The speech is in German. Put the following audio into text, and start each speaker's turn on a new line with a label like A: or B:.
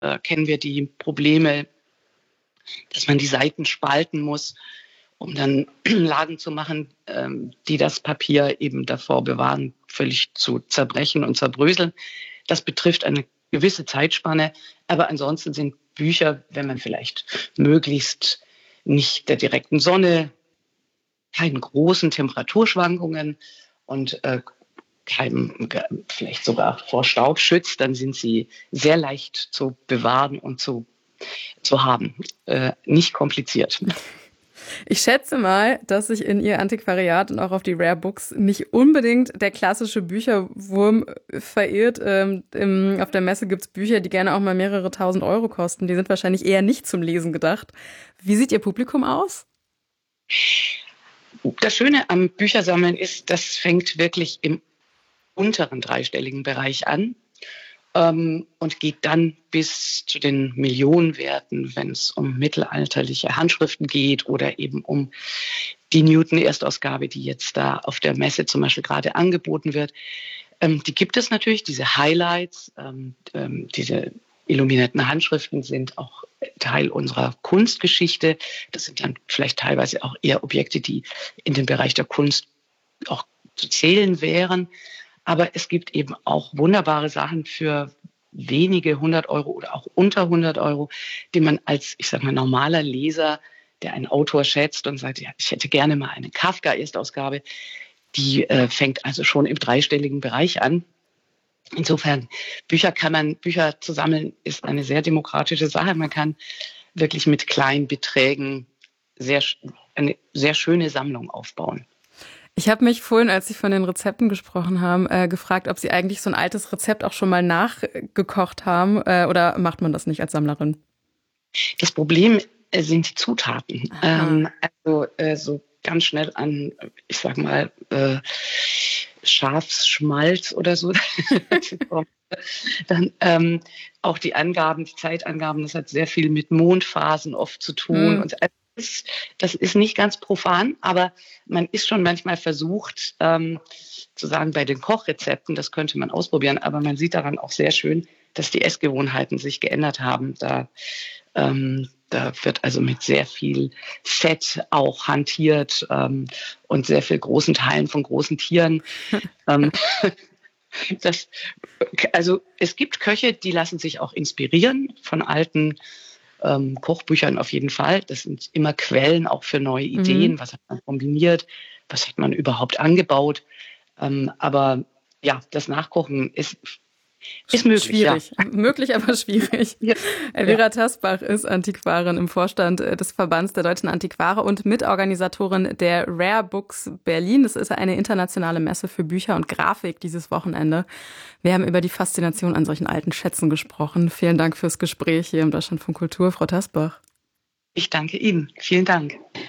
A: kennen wir die Probleme, dass man die Seiten spalten muss, um dann Lagen zu machen, die das Papier eben davor bewahren, völlig zu zerbrechen und zerbröseln. Das betrifft eine gewisse Zeitspanne, aber ansonsten sind Bücher, wenn man vielleicht möglichst nicht der direkten Sonne, keine großen Temperaturschwankungen und vielleicht sogar vor Staub schützt, dann sind sie sehr leicht zu bewahren und zu haben. Nicht kompliziert.
B: Ich schätze mal, dass sich in Ihr Antiquariat und auch auf die Rare Books nicht unbedingt der klassische Bücherwurm verirrt. Auf der Messe gibt's Bücher, die gerne auch mal mehrere tausend Euro kosten. Die sind wahrscheinlich eher nicht zum Lesen gedacht. Wie sieht Ihr Publikum aus?
A: Das Schöne am Büchersammeln ist, das fängt wirklich im unteren dreistelligen Bereich an. Und geht dann bis zu den Millionenwerten, wenn es um mittelalterliche Handschriften geht oder eben um die Newton-Erstausgabe, die jetzt da auf der Messe zum Beispiel gerade angeboten wird. Die gibt es natürlich, diese Highlights, diese illuminierten Handschriften sind auch Teil unserer Kunstgeschichte. Das sind dann vielleicht teilweise auch eher Objekte, die in den Bereich der Kunst auch zu zählen wären. Aber es gibt eben auch wunderbare Sachen für wenige 100 Euro oder auch unter 100 Euro, die man als, ich sag mal, normaler Leser, der einen Autor schätzt und sagt, ja, ich hätte gerne mal eine Kafka-Erstausgabe, die fängt also schon im dreistelligen Bereich an. Insofern, Bücher zu sammeln ist eine sehr demokratische Sache. Man kann wirklich mit kleinen Beträgen eine sehr schöne Sammlung aufbauen.
B: Ich habe mich vorhin, als Sie von den Rezepten gesprochen haben, gefragt, ob Sie eigentlich so ein altes Rezept auch schon mal nachgekocht haben oder macht man das nicht als Sammlerin?
A: Das Problem sind die Zutaten. So ganz schnell an, ich sag mal, Schafsschmalz oder so. Dann auch die Angaben, die Zeitangaben, das hat sehr viel mit Mondphasen oft zu tun. Und das ist nicht ganz profan, aber man ist schon manchmal versucht, zu sagen, bei den Kochrezepten, das könnte man ausprobieren, aber man sieht daran auch sehr schön, dass die Essgewohnheiten sich geändert haben. Da wird also mit sehr viel Fett auch hantiert und sehr viel großen Teilen von großen Tieren. Also es gibt Köche, die lassen sich auch inspirieren von alten Kochbüchern auf jeden Fall. Das sind immer Quellen auch für neue Ideen. Was hat man kombiniert? Was hat man überhaupt angebaut? Aber ja, das Nachkochen ist möglich.
B: Schwierig.
A: Ja.
B: Möglich, aber schwierig. Ja. Elvira Tasbach ist Antiquarin im Vorstand des Verbands der Deutschen Antiquare und Mitorganisatorin der Rare Books Berlin. Das ist eine internationale Messe für Bücher und Grafik dieses Wochenende. Wir haben über die Faszination an solchen alten Schätzen gesprochen. Vielen Dank fürs Gespräch hier im Deutschlandfunk Kultur, Frau Tasbach.
A: Ich danke Ihnen. Vielen Dank.